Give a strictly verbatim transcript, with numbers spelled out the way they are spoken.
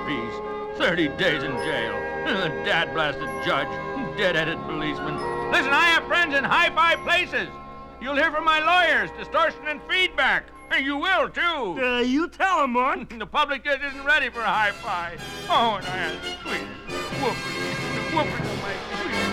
peace. Thirty days in jail. Dad-blasted judge. Dead-headed policeman. Listen, I have friends in high-fi places. You'll hear from my lawyers, distortion and feedback. You will, too. Uh, you tell him, man. The public just isn't ready for high-fi. Oh, and I had sweet whoopers. Whoopers of my sweet.